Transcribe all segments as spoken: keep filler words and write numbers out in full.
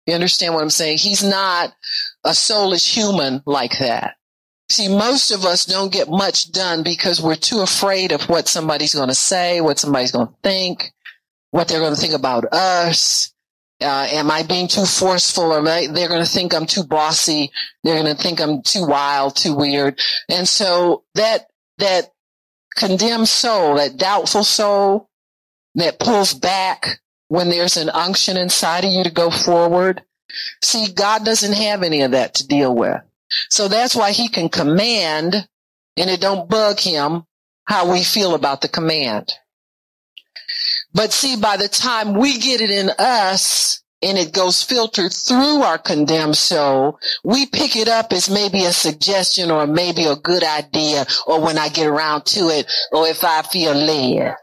You understand what I'm saying? He's not a soulless human like that. See, most of us don't get much done because we're too afraid of what somebody's going to say, what somebody's going to think, what they're going to think about us. Uh, am I being too forceful? Or they're going to think I'm too bossy. They're going to think I'm too wild, too weird. And so that, that condemned soul, that doubtful soul that pulls back when there's an unction inside of you to go forward. See, God doesn't have any of that to deal with. So that's why he can command, and it don't bug him how we feel about the command. But see, by the time we get it in us and it goes filtered through our condemned soul, we pick it up as maybe a suggestion or maybe a good idea, or when I get around to it, or if I feel led.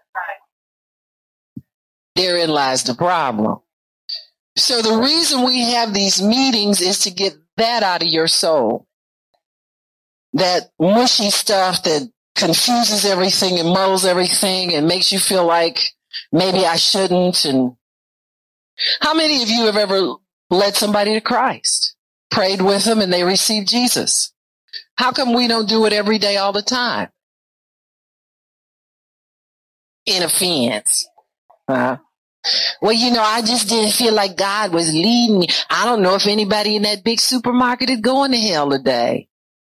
Therein lies the problem. So the reason we have these meetings is to get that out of your soul. That mushy stuff that confuses everything and muddles everything and makes you feel like maybe I shouldn't. And how many of you have ever led somebody to Christ, prayed with them, and they received Jesus? How come we don't do it every day all the time? In offense. Uh, well, you know, I just didn't feel like God was leading me. I don't know if anybody in that big supermarket is going to hell today.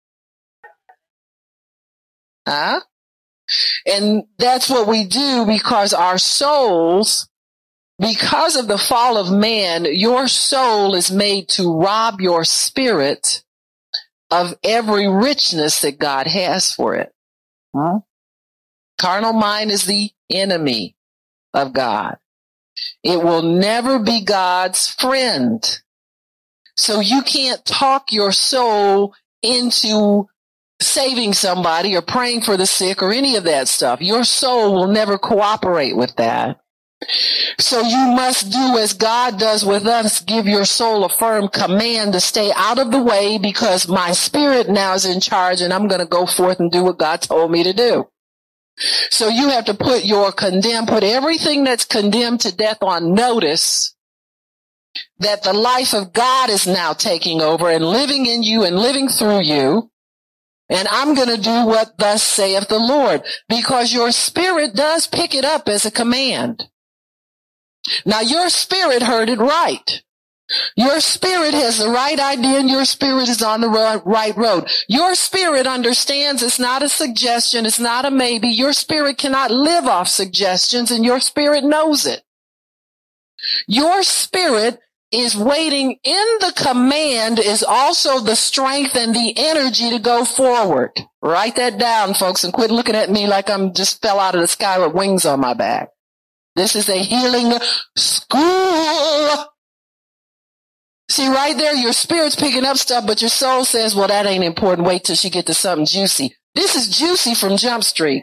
Huh? And that's what we do because our souls, because of the fall of man, your soul is made to rob your spirit of every richness that God has for it. Huh? Carnal mind is the enemy of God. It will never be God's friend. So you can't talk your soul into saving somebody or praying for the sick or any of that stuff. Your soul will never cooperate with that. So you must do as God does with us, give your soul a firm command to stay out of the way because my spirit now is in charge and I'm going to go forth and do what God told me to do. So you have to put your condemned, put everything that's condemned to death on notice that the life of God is now taking over and living in you and living through you. And I'm going to do what thus saith the Lord, because your spirit does pick it up as a command. Now your spirit heard it right. Your spirit has the right idea and your spirit is on the right road. Your spirit understands it's not a suggestion. It's not a maybe. Your spirit cannot live off suggestions and your spirit knows it. Your spirit is waiting in the command is also the strength and the energy to go forward. Write that down, folks, and quit looking at me like I'm just fell out of the sky with wings on my back. This is a healing school. See, right there, your spirit's picking up stuff, but your soul says, well, that ain't important. Wait till she get to something juicy. This is juicy from Jump Street.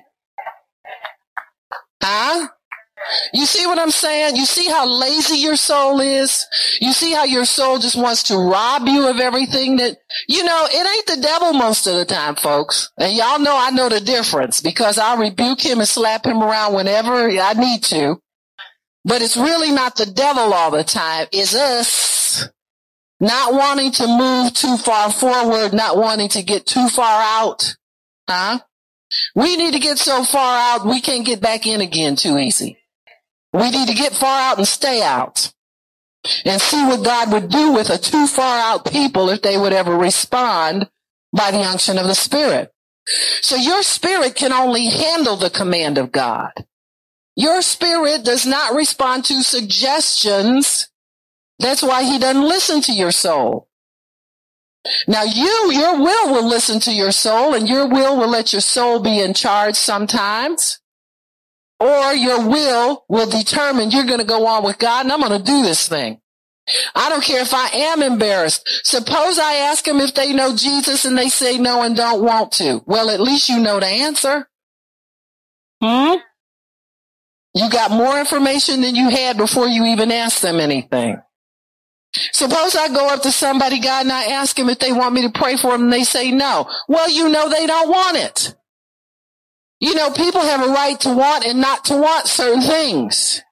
Huh? You see what I'm saying? You see how lazy your soul is? You see how your soul just wants to rob you of everything that, you know, it ain't the devil most of the time, folks. And y'all know I know the difference because I'll rebuke him and slap him around whenever I need to. But it's really not the devil all the time. It's us not wanting to move too far forward, not wanting to get too far out. Huh? We need to get so far out we can't get back in again too easy. We need to get far out and stay out and see what God would do with a too far out people if they would ever respond by the unction of the Spirit. So your spirit can only handle the command of God. Your spirit does not respond to suggestions. That's why he doesn't listen to your soul. Now you, your will will listen to your soul and your will will let your soul be in charge sometimes. Or your will will determine you're going to go on with God and I'm going to do this thing. I don't care if I am embarrassed. Suppose I ask them if they know Jesus and they say no and don't want to. Well, at least you know the answer. Hmm? You got more information than you had before you even asked them anything. Suppose I go up to somebody, God, and I ask them if they want me to pray for them and they say no. Well, you know they don't want it. You know, people have a right to want and not to want certain things.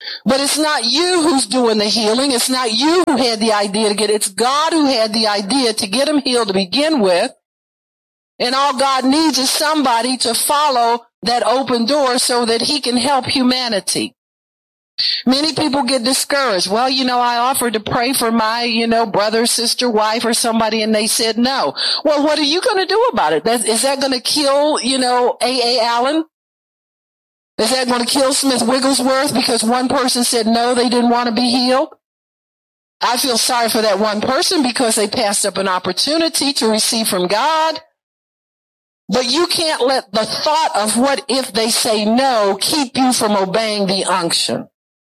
But it's not you who's doing the healing. It's not you who had the idea to get it. It's God who had the idea to get him healed to begin with. And all God needs is somebody to follow that open door so that he can help humanity. Many people get discouraged. Well, you know, I offered to pray for my, you know, brother, sister, wife, or somebody, and they said no. Well, what are you going to do about it? That, is that going to kill, you know, A A. Allen? Is that going to kill Smith Wigglesworth because one person said no, they didn't want to be healed? I feel sorry for that one person because they passed up an opportunity to receive from God. But you can't let the thought of what if they say no keep you from obeying the unction.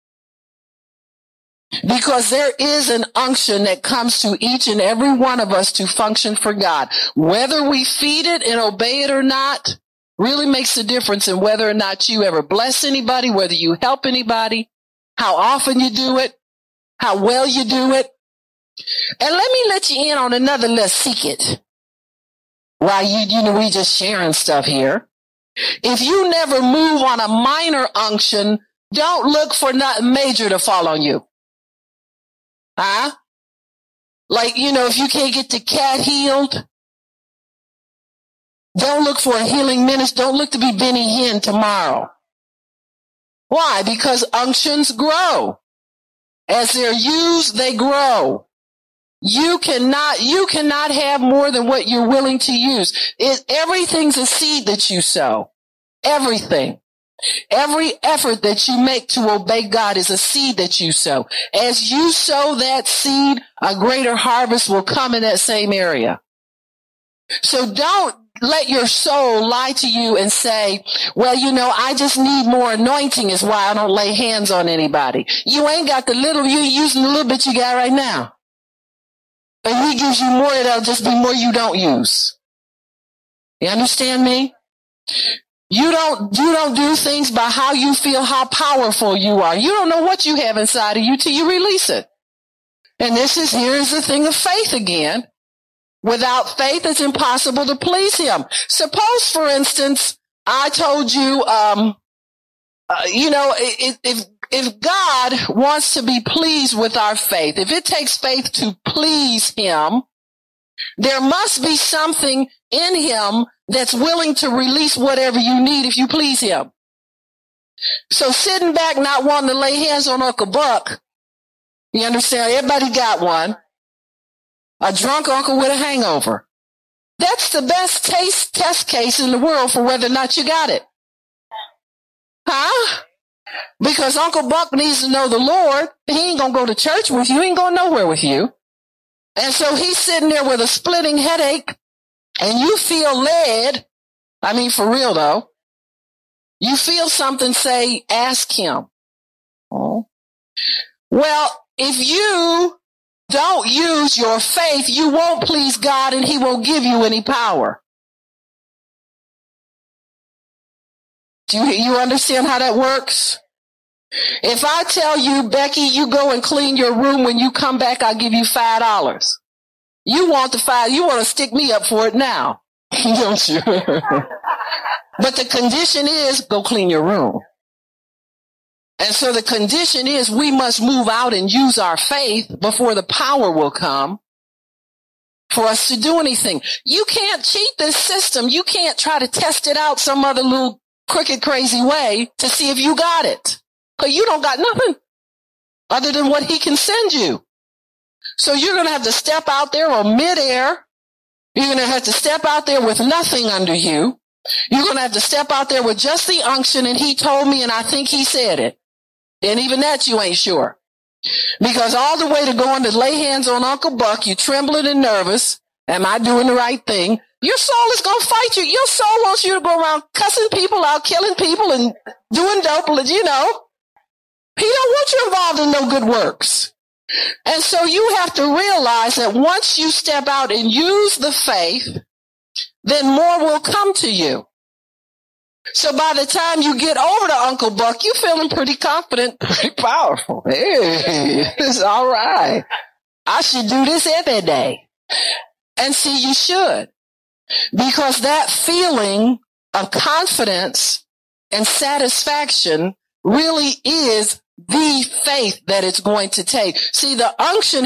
Because there is an unction that comes to each and every one of us to function for God. Whether we feed it and obey it or not really makes a difference in whether or not you ever bless anybody, whether you help anybody, how often you do it, how well you do it. And let me let you in on another little secret. While you, you know, we just sharing stuff here. If you never move on a minor unction, don't look for nothing major to fall on you. Huh? Like, you know, if you can't get the cat healed, don't look for a healing ministry. Don't look to be Benny Hinn tomorrow. Why? Because unctions grow. As they're used, they grow. You cannot, you cannot have more than what you're willing to use. It, everything's a seed that you sow. Everything. Every effort that you make to obey God is a seed that you sow. As you sow that seed, a greater harvest will come in that same area. So don't let your soul lie to you and say, well, you know, I just need more anointing is why I don't lay hands on anybody. You ain't got the little, you're using the little bit you got right now. And he gives you more, it'll just be more you don't use. You understand me? You don't, you don't do things by how you feel, how powerful you are. You don't know what you have inside of you till you release it. And this is, here's the thing of faith again. Without faith, it's impossible to please him. Suppose, for instance, I told you, um, uh, you know, if, if, if God wants to be pleased with our faith, if it takes faith to please him, there must be something in him that's willing to release whatever you need if you please him. So sitting back, not wanting to lay hands on Uncle Buck, you understand? Everybody got one. A drunk uncle with a hangover. That's the best taste test case in the world for whether or not you got it. Huh? Because Uncle Buck needs to know the Lord. He ain't going to go to church with you. He ain't going nowhere with you. And so he's sitting there with a splitting headache and you feel led. I mean, for real though, you feel something say, ask him. Oh. Well, if you don't use your faith, you won't please God and he won't give you any power. Do you, you understand how that works? If I tell you, Becky, you go and clean your room, when you come back, I'll give you five dollars. You want the five, you want to stick me up for it now, don't you? But the condition is, go clean your room. And so the condition is we must move out and use our faith before the power will come for us to do anything. You can't cheat this system. You can't try to test it out some other little crooked, crazy way to see if you got it. Because you don't got nothing other than what he can send you. So you're going to have to step out there on midair. You're going to have to step out there with nothing under you. You're going to have to step out there with just the unction, and he told me, and I think he said it. And even that you ain't sure. Because all the way to going to lay hands on Uncle Buck, you're trembling and nervous. Am I doing the right thing? Your soul is going to fight you. Your soul wants you to go around cussing people out, killing people, and doing dope, you know. He don't want you involved in no good works. And so you have to realize that once you step out and use the faith, then more will come to you. So by the time you get over to Uncle Buck, you're feeling pretty confident, pretty powerful. Hey, it's all right. I should do this every day. And see, you should. Because that feeling of confidence and satisfaction really is the faith that it's going to take. See, the unction